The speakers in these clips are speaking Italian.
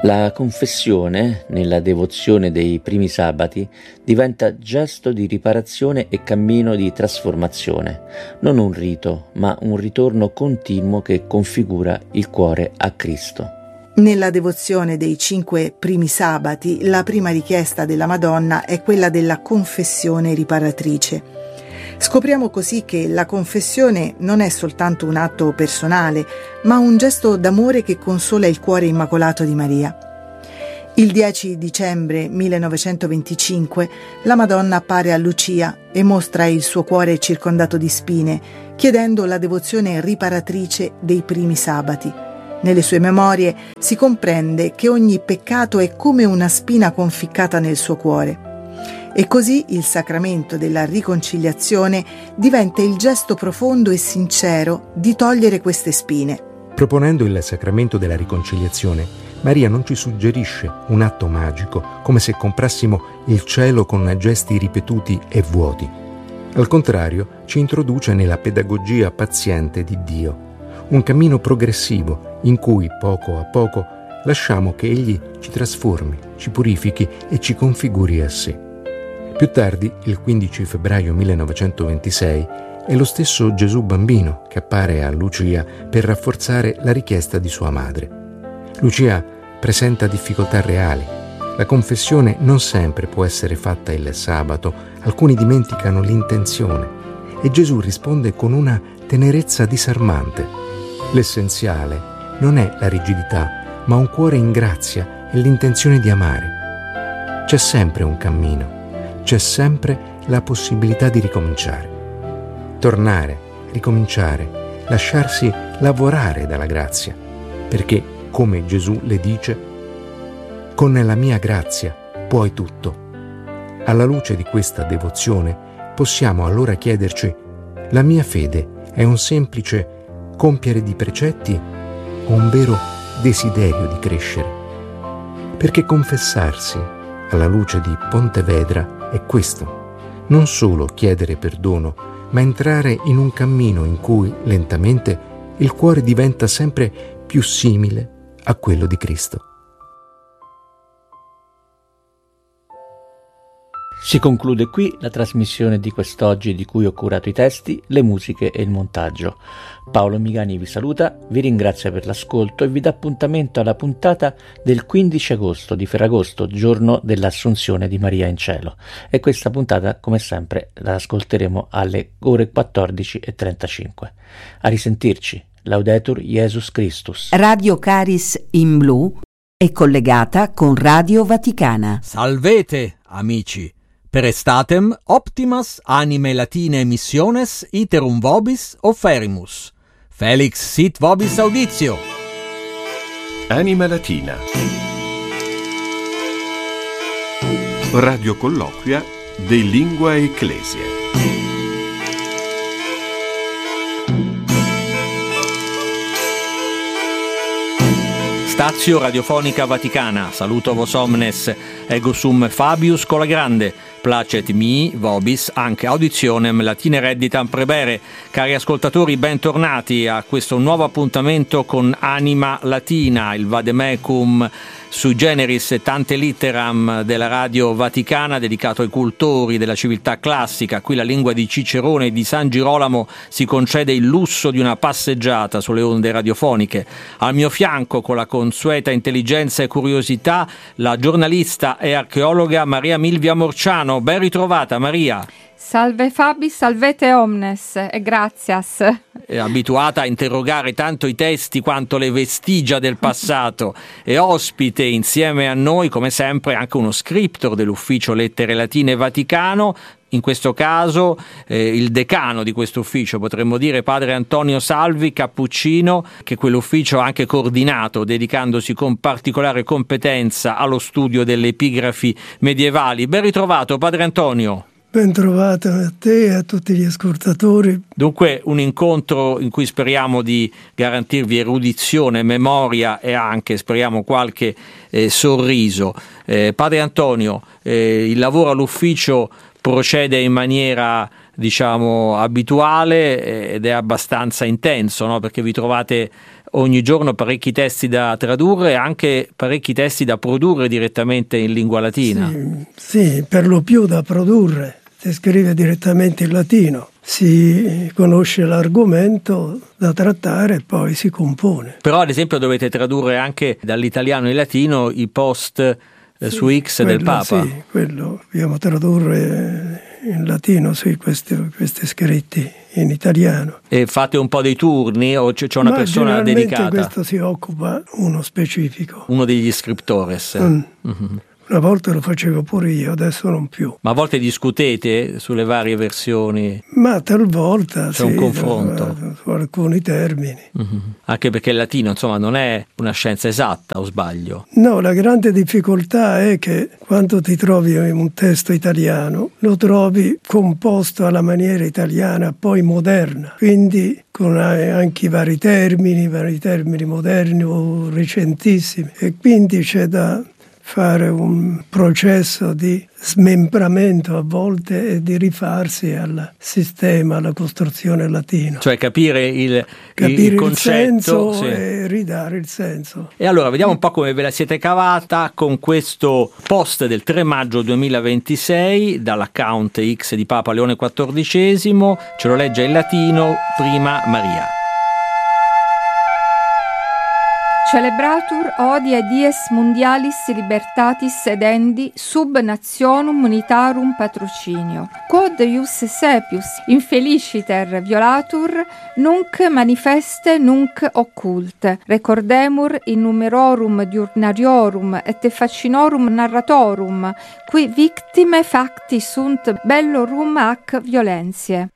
La confessione, nella devozione dei primi sabati, diventa gesto di riparazione e cammino di trasformazione, non un rito, ma un ritorno continuo che configura il cuore a Cristo. Nella devozione dei 5 primi sabati, la prima richiesta della Madonna è quella della confessione riparatrice. Scopriamo così che la confessione non è soltanto un atto personale, ma un gesto d'amore che consola il cuore immacolato di Maria. Il 10 dicembre 1925 la Madonna appare a Lucia e mostra il suo cuore circondato di spine, chiedendo la devozione riparatrice dei primi sabati. Nelle sue memorie si comprende che ogni peccato è come una spina conficcata nel suo cuore. E così il sacramento della riconciliazione diventa il gesto profondo e sincero di togliere queste spine. Proponendo il sacramento della riconciliazione, Maria non ci suggerisce un atto magico, come se comprassimo il cielo con gesti ripetuti e vuoti. Al contrario, ci introduce nella pedagogia paziente di Dio, un cammino progressivo in cui, poco a poco, lasciamo che Egli ci trasformi, ci purifichi e ci configuri a sé. Più tardi, il 15 febbraio 1926, è lo stesso Gesù bambino che appare a Lucia per rafforzare la richiesta di sua madre. Lucia presenta difficoltà reali. La confessione non sempre può essere fatta il sabato, alcuni dimenticano l'intenzione e Gesù risponde con una tenerezza disarmante. L'essenziale non è la rigidità, ma un cuore in grazia e l'intenzione di amare. C'è sempre un cammino. C'è sempre la possibilità di ricominciare. Tornare, ricominciare, lasciarsi lavorare dalla grazia, perché, come Gesù le dice, con la mia grazia puoi tutto. Alla luce di questa devozione possiamo allora chiederci: la mia fede è un semplice compiere di precetti o un vero desiderio di crescere? Perché confessarsi alla luce di Pontevedra è questo, non solo chiedere perdono, ma entrare in un cammino in cui, lentamente, il cuore diventa sempre più simile a quello di Cristo. Si conclude qui la trasmissione di quest'oggi, di cui ho curato i testi, le musiche e il montaggio. Paolo Migani vi saluta, vi ringrazia per l'ascolto e vi dà appuntamento alla puntata del 15 agosto di Ferragosto, giorno dell'Assunzione di Maria in cielo. E questa puntata, come sempre, la ascolteremo alle ore 14:35. A risentirci. Laudetur Jesus Christus. Radio Caris in Blu è collegata con Radio Vaticana. Salvete, amici! Per estatem optimas anime latine missiones iterum vobis offerimus. Felix sit vobis auditio. Anima Latina. Radio colloquia de Lingua Ecclesia. Stazio Radiofonica Vaticana, saluto vos omnes, ego sum Fabius Colagrande, placet mi, vobis, anche auditionem latine redditam prebere. Cari ascoltatori, bentornati a questo nuovo appuntamento con Anima Latina, il vademecum sui generis e tante litteram della Radio Vaticana, dedicato ai cultori della civiltà classica. Qui la lingua di Cicerone e di San Girolamo si concede il lusso di una passeggiata sulle onde radiofoniche. Al mio fianco, con la consueta intelligenza e curiosità, la giornalista e archeologa Maria Milvia Morciano. Ben ritrovata, Maria. Salve Fabi, salvete omnes e gratias. È abituata a interrogare tanto i testi quanto le vestigia del passato e ospite insieme a noi, come sempre, anche uno scriptor dell'Ufficio Lettere Latine Vaticano, in questo caso il decano di questo ufficio, potremmo dire padre Antonio Salvi, cappuccino, che quell'ufficio ha anche coordinato, dedicandosi con particolare competenza allo studio delle epigrafi medievali. Ben ritrovato, padre Antonio. Ben trovato a te e a tutti gli ascoltatori. Dunque un incontro in cui speriamo di garantirvi erudizione, memoria e anche, speriamo, qualche sorriso. Padre Antonio, il lavoro all'ufficio procede in maniera, diciamo, abituale ed è abbastanza intenso, no? Perché vi trovate ogni giorno parecchi testi da tradurre e anche parecchi testi da produrre direttamente in lingua latina. Sì, per lo più da produrre. Si scrive direttamente in latino, si conosce l'argomento da trattare e poi si compone. Però ad esempio dovete tradurre anche dall'italiano in latino i post su X del Papa. Sì, quello dobbiamo tradurre in latino, sì, questi scritti in italiano. E fate un po' dei turni o c'è una persona dedicata? Questo si occupa uno specifico. Uno degli scriptores. Mm-hmm. Una volta lo facevo pure io, adesso non più. Ma a volte discutete sulle varie versioni? Ma talvolta c'è un confronto su alcuni termini. Mm-hmm. Anche perché il latino, insomma, non è una scienza esatta, o sbaglio? No, la grande difficoltà è che quando ti trovi un testo italiano, lo trovi composto alla maniera italiana, poi moderna. Quindi con anche i vari termini moderni o recentissimi. E quindi c'è da fare un processo di smembramento a volte e di rifarsi al sistema, alla costruzione latina. Cioè capire il concetto, il senso, sì, e ridare il senso. E allora vediamo un po' come ve la siete cavata con questo post del 3 maggio 2026 dall'account X di Papa Leone XIV. Ce lo legge in latino prima Maria. Celebratur hodie dies mundialis libertatis edendi sub nationum unitarum patrocinio. Quod ius sepius infeliciter violatur, nunc manifeste nunc occulte. Recordemur in numerorum diurnariorum et facinorum narratorum, qui victime facti sunt bellorum ac violentiae.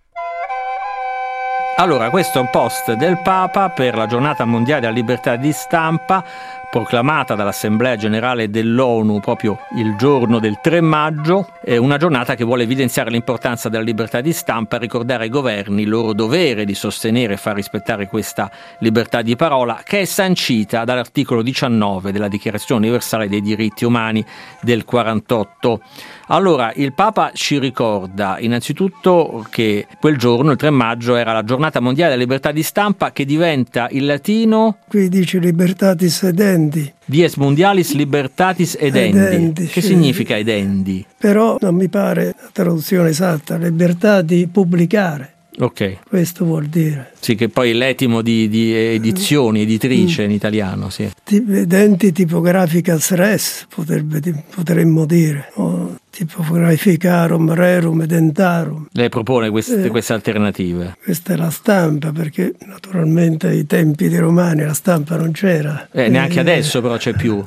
Allora, questo è un post del Papa per la giornata mondiale della libertà di stampa, proclamata dall'Assemblea Generale dell'ONU proprio il giorno del 3 maggio, è una giornata che vuole evidenziare l'importanza della libertà di stampa e ricordare ai governi il loro dovere di sostenere e far rispettare questa libertà di parola, che è sancita dall'articolo 19 della Dichiarazione Universale dei Diritti Umani del 48. Allora, il Papa ci ricorda innanzitutto che quel giorno, il 3 maggio, era la giornata mondiale della libertà di stampa, che diventa in latino... Qui dice libertatis edendi. Dies mundialis libertatis edendi. Che significa edendi? Però non mi pare la traduzione esatta, libertà di pubblicare. Ok. Questo vuol dire. Sì, che poi l'etimo di edizioni, editrice in italiano, sì. Edenti tipographicas res, potremmo dire, o tipograficarum rerum edentarum. Lei propone queste alternative. Questa è la stampa, perché naturalmente ai tempi dei Romani la stampa non c'era. Neanche adesso però c'è più.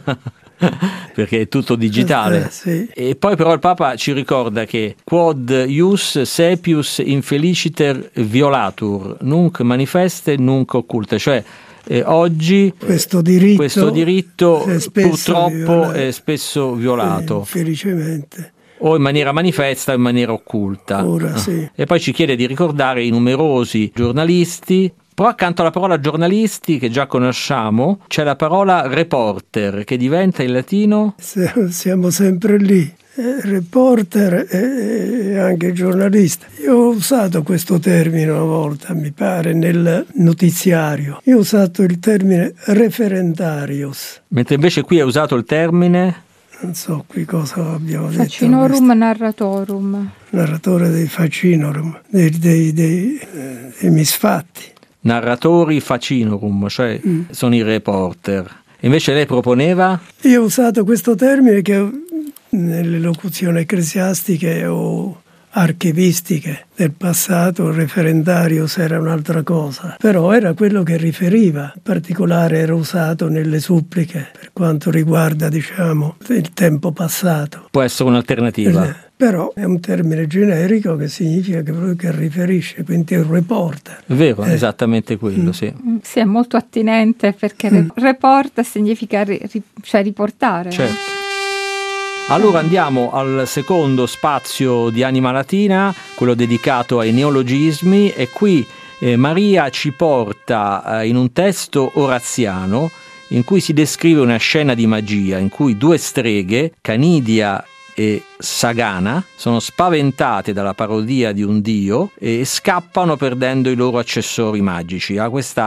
Perché è tutto digitale. Sì. E poi però il Papa ci ricorda che quod ius sepius infeliciter violatur, nunc manifeste nunc occulte, cioè oggi questo diritto purtroppo è spesso violato. Infelicemente. O in maniera manifesta o in maniera occulta. Ora, sì. E poi ci chiede di ricordare i numerosi giornalisti. Però accanto alla parola giornalisti, che già conosciamo, c'è la parola reporter, che diventa in latino? Siamo sempre lì. Reporter e anche giornalista. Io ho usato questo termine una volta, mi pare, nel notiziario. Io ho usato il termine referendarius. Mentre invece qui è usato il termine? Non so qui cosa abbiamo detto. Facinorum narratorum. Narratore dei facinorum, dei misfatti. Narratori facinorum, cioè sono i reporter. Invece lei proponeva? Io ho usato questo termine che nelle locuzioni ecclesiastiche o archivistiche del passato, il referendario era un'altra cosa, però era quello che riferiva, in particolare era usato nelle suppliche per quanto riguarda, diciamo, il tempo passato. Può essere un'alternativa. Però è un termine generico che significa che riferisce, quindi è un reporter. È vero, esattamente quello, sì. Sì, è molto attinente perché report significa riportare. Certo. Allora andiamo al secondo spazio di Anima Latina, quello dedicato ai neologismi, e qui Maria ci porta in un testo oraziano in cui si descrive una scena di magia in cui due streghe, Canidia e Sagana, sono spaventate dalla parodia di un dio e scappano perdendo i loro accessori magici. Ha questa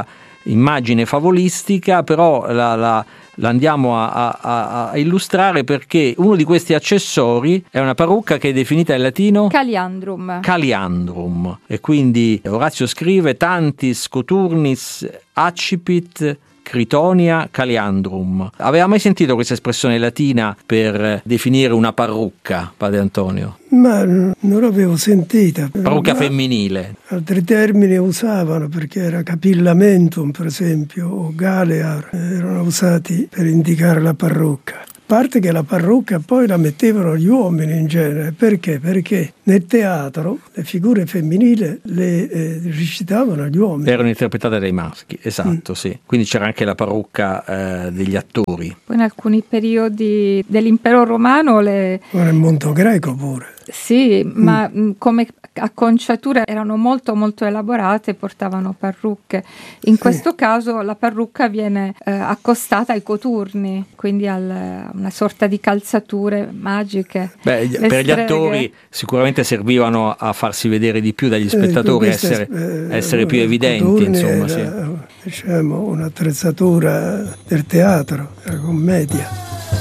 immagine favolistica, però la andiamo a illustrare, perché uno di questi accessori è una parrucca che è definita in latino Caliandrum, e quindi Orazio scrive tantis coturnis accipit Critonia Caliandrum. Aveva mai sentito questa espressione latina per definire una parrucca, padre Antonio? Ma non l'avevo sentita. Parrucca femminile. Altri termini usavano, perché era capillamentum, per esempio, o galear, erano usati per indicare la parrucca. A parte che la parrucca poi la mettevano gli uomini in genere. Perché? Perché nel teatro le figure femminili le recitavano gli uomini. Erano interpretate dai maschi, esatto, sì. Quindi c'era anche la parrucca degli attori. Poi in alcuni periodi dell'impero romano nel mondo greco pure. Sì, ma come acconciature erano molto molto elaborate, portavano parrucche. In questo caso la parrucca viene accostata ai coturni, quindi a una sorta di calzature magiche. Per gli attori sicuramente servivano a farsi vedere di più dagli spettatori, essere più evidenti, insomma. Era, diciamo, un'attrezzatura del teatro, della commedia.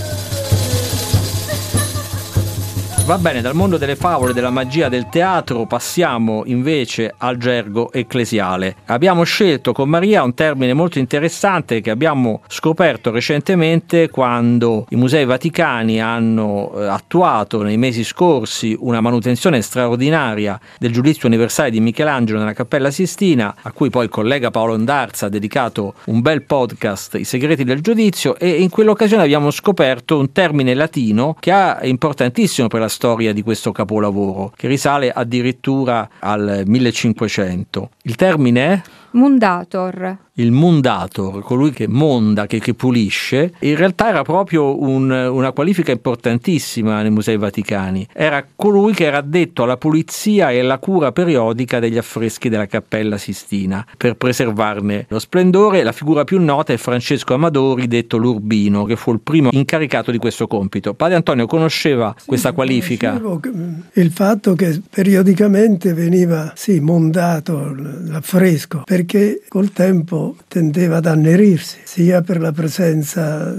Va bene, dal mondo delle favole, della magia del teatro, passiamo invece al gergo ecclesiale. Abbiamo scelto con Maria un termine molto interessante che abbiamo scoperto recentemente quando i Musei Vaticani hanno attuato nei mesi scorsi una manutenzione straordinaria del Giudizio universale di Michelangelo nella Cappella Sistina, a cui poi il collega Paolo Ondarza ha dedicato un bel podcast, I segreti del giudizio, e in quell'occasione abbiamo scoperto un termine latino che è importantissimo per la storia di questo capolavoro, che risale addirittura al 1500. Il termine è? Mundator. Il mundator, colui che monda, che pulisce, in realtà era proprio una qualifica importantissima nei Musei Vaticani. Era colui che era addetto alla pulizia e alla cura periodica degli affreschi della Cappella Sistina per preservarne lo splendore. La figura più nota è Francesco Amadori, detto l'Urbino, che fu il primo incaricato di questo compito. Padre Antonio conosceva questa qualifica? Il fatto che periodicamente veniva mondato l'affresco, perché col tempo tendeva ad annerirsi, sia per la presenza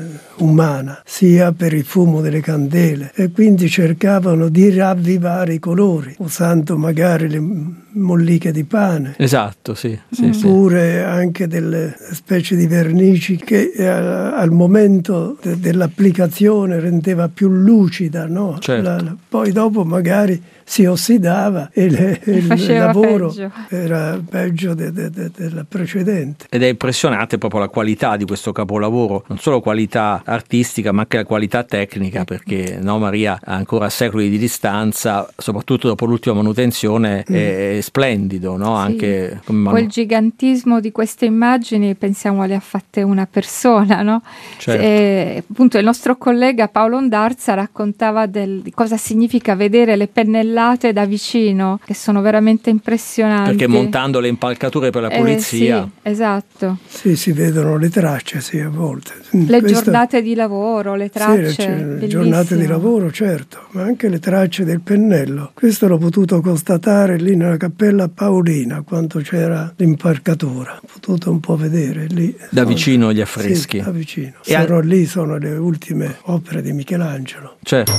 umana, sia per il fumo delle candele, e quindi cercavano di ravvivare i colori, usando magari le molliche di pane. Esatto, sì. Oppure anche delle specie di vernici che al momento dell'applicazione rendeva più lucida, no? Certo. Poi dopo magari si ossidava e il lavoro era peggio della precedente. Ed è impressionante proprio la qualità di questo capolavoro, non solo qualità artistica ma anche la qualità tecnica, perché Maria ha ancora secoli di distanza, soprattutto dopo l'ultima manutenzione, è splendido, no? Sì. Anche poi il gigantismo di queste immagini, pensiamo le ha fatte una persona, no? Certo. E, appunto, il nostro collega Paolo Ondarza raccontava di cosa significa vedere le pennellate da vicino, che sono veramente impressionanti. Perché montando le impalcature per la pulizia. Sì, esatto. Sì, si vedono le tracce, a volte. Le giornate di lavoro, le tracce. Le giornate di lavoro, certo, ma anche le tracce del pennello. Questo l'ho potuto constatare lì nella Cappella Paolina, quando c'era l'impalcatura. Ho potuto un po' vedere lì. Da vicino gli affreschi. Sì, da vicino. E lì sono le ultime opere di Michelangelo. Certo.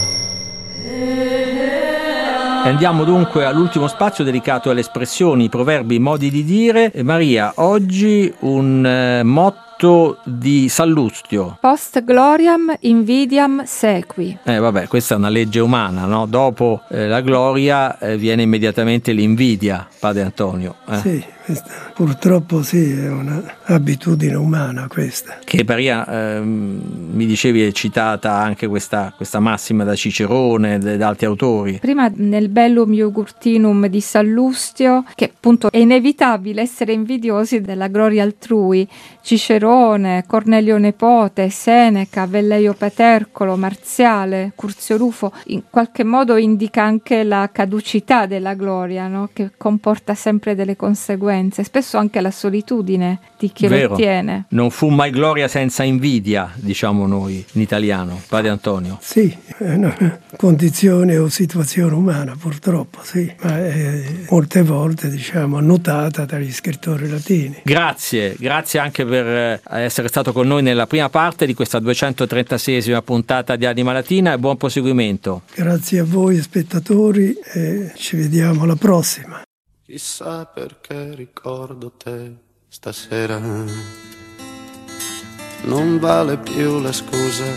Andiamo dunque all'ultimo spazio dedicato alle espressioni, i proverbi, i modi di dire. E Maria, oggi un motto di Sallustio. Post gloriam invidiam sequi. Questa è una legge umana, no? Dopo la gloria viene immediatamente l'invidia, padre Antonio. Sì, purtroppo è un'abitudine umana questa. Che Maria, mi dicevi, è citata anche questa massima da Cicerone e da altri autori. Prima nel Bellum Iugurtinum di Sallustio, che appunto è inevitabile essere invidiosi della gloria altrui. Cicerone, Cornelio Nepote, Seneca, Velleio Patercolo, Marziale, Curzio Rufo, in qualche modo indica anche la caducità della gloria, no? Che comporta sempre delle conseguenze. conseguenze, spesso anche la solitudine di chi Vero. lo ottiene. Non fu mai gloria senza invidia, diciamo noi in italiano. Padre Antonio. Sì, è una condizione o situazione umana, purtroppo, sì, ma è molte volte, diciamo, notata dagli scrittori latini. Grazie anche per essere stato con noi nella prima parte di questa 236esima puntata di Anima Latina, e buon proseguimento. Grazie a voi spettatori e ci vediamo alla prossima. Chissà perché ricordo te stasera, non vale più la scusa